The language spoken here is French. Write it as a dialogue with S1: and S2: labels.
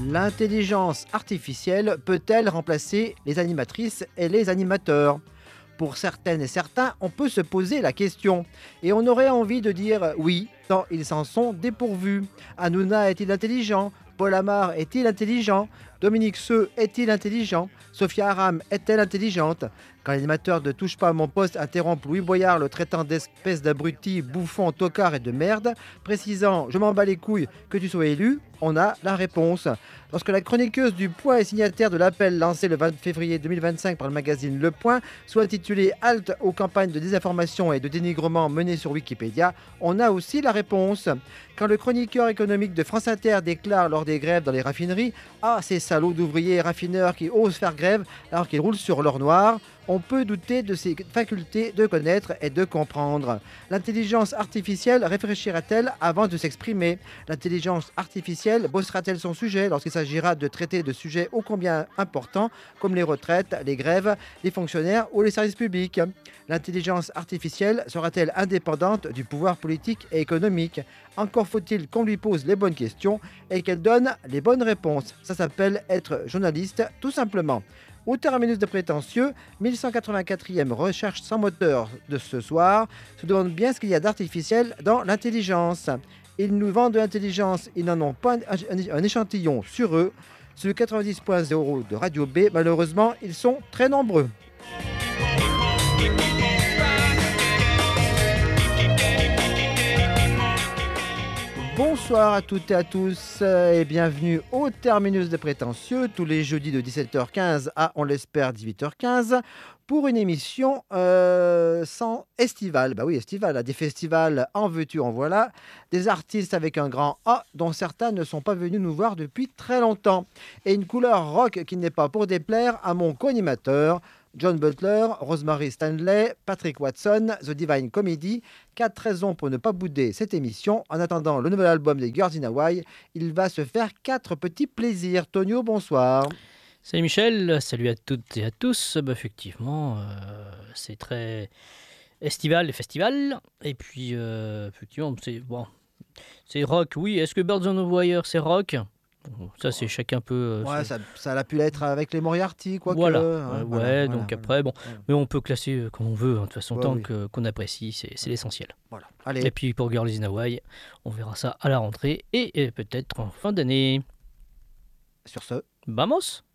S1: L'intelligence artificielle peut-elle remplacer les animatrices et les animateurs? Pour certaines et certains, on peut se poser la question. Et on aurait envie de dire oui, tant ils s'en sont dépourvus. Hanouna est-il intelligent? Paul Amar est-il intelligent? Dominique Seux est-il intelligent? Sophia Aram est-elle intelligente? Quand l'animateur de Touche pas à mon poste interrompt Louis Boyard, le traitant d'espèce d'abruti, bouffon, tocard et de merde, précisant « Je m'en bats les couilles que tu sois élu », on a la réponse. Lorsque la chroniqueuse du Point est signataire de l'appel lancé le 20 février 2025 par le magazine Le Point, soit intitulé « Halte aux campagnes de désinformation et de dénigrement menées sur Wikipédia », on a aussi la réponse. Quand le chroniqueur économique de France Inter déclare lors des grèves dans les raffineries « Ah, ces salauds d'ouvriers et raffineurs qui osent faire grève alors qu'ils roulent sur l'or noir », on peut douter de ses facultés de connaître et de comprendre. L'intelligence artificielle réfléchira-t-elle avant de s'exprimer? L'intelligence artificielle bossera-t-elle son sujet lorsqu'il s'agira de traiter de sujets ô combien importants comme les retraites, les grèves, les fonctionnaires ou les services publics? L'intelligence artificielle sera-t-elle indépendante du pouvoir politique et économique? Encore faut-il qu'on lui pose les bonnes questions et qu'elle donne les bonnes réponses. Ça s'appelle être journaliste, tout simplement. Au terminus de prétentieux, 1184e recherche sans moteur de ce soir se demande bien ce qu'il y a d'artificiel dans l'intelligence. Ils nous vendent de l'intelligence, ils n'en ont pas un échantillon sur eux. Sur le 90.0 de Radio B, malheureusement, ils sont très nombreux. Bonsoir à toutes et à tous et bienvenue au terminus de prétentieux tous les jeudis de 17h15 à, on l'espère, 18h15 pour une émission sans estival. Bah oui, estival, des festivals en veux-tu, en voilà, des artistes avec un grand A dont certains ne sont pas venus nous voir depuis très longtemps et une couleur rock qui n'est pas pour déplaire à mon co-animateur John Butler, Rosemary Stanley, Patrick Watson, The Divine Comedy. 4 raisons pour ne pas bouder cette émission. En attendant le nouvel album des Girls in Hawaii, il va se faire 4 petits plaisirs. Tonio, bonsoir.
S2: Salut Michel, salut à toutes et à tous. Effectivement, c'est très estival et festival. Et puis, effectivement, c'est rock, oui. Est-ce que Birds on the Wire, c'est rock? Ça, c'est chacun peut...
S1: Ouais, ça a pu l'être avec les Moriarty, quoi.
S2: Voilà,
S1: que,
S2: voilà, après, bon,
S1: voilà.
S2: mais on peut classer comme on veut, hein, de toute façon, tant
S1: oui.
S2: qu'on apprécie, c'est l'essentiel.
S1: Voilà. Allez.
S2: Et puis pour Girls in Hawaii, on verra ça à la rentrée et peut-être en fin d'année.
S1: Sur ce,
S2: Vamos!